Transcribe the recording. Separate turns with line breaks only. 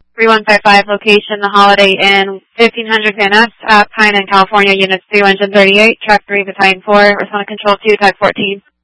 3155 location, the Holiday Inn, 1500 Van Ness, Pine in California, units 3138, track 3, battalion 4, responding control 2, type 14.